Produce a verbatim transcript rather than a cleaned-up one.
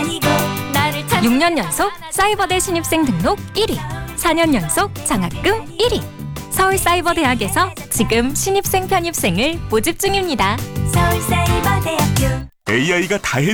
다니고 나를 찾 육 년 연속 사이버대 신입생 등록 일 위, 사 년 연속 장학금 일 위. 서울사이버대학에서 지금 신입생 편입생을 모집 중입니다. 서울사이버대학교 에이아이가 다 해.